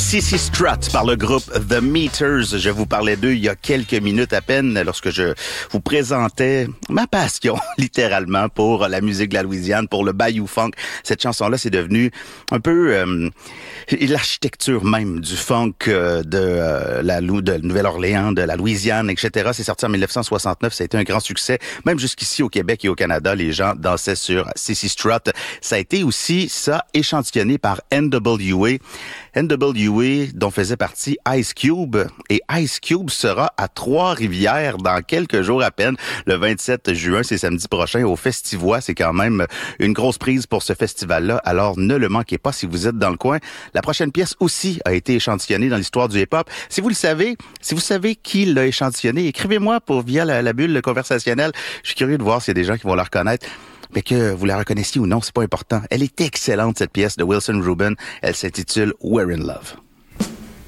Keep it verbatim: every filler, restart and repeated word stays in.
Sissy Strut par le groupe The Meters. Je vous parlais d'eux il y a quelques minutes à peine lorsque je vous présentais ma passion, littéralement, pour la musique de la Louisiane, pour le Bayou Funk. Cette chanson-là, c'est devenu un peu euh, l'architecture même du funk euh, de euh, la de Nouvelle-Orléans, de la Louisiane, et cetera. C'est sorti en dix-neuf cent soixante-neuf. Ça a été un grand succès. Même jusqu'ici au Québec et au Canada, les gens dansaient sur Sissy Strut. Ça a été aussi, ça, échantillonné par N W A. N W A dont faisait partie Ice Cube. Et Ice Cube sera à Trois-Rivières dans quelques jours à peine. Le vingt-sept juin, c'est samedi prochain, au Festivois. C'est quand même une grosse prise pour ce festival-là. Alors, ne le manquez pas si vous êtes dans le coin. La prochaine pièce aussi a été échantillonnée dans l'histoire du hip-hop. Si vous le savez, si vous savez qui l'a échantillonnée, écrivez-moi pour via la, la bulle conversationnelle. Je suis curieux de voir s'il y a des gens qui vont la reconnaître. Mais que vous la reconnaissiez ou non, c'est pas important. Elle est excellente, cette pièce de Wilson Rubin. Elle s'intitule We're in Love.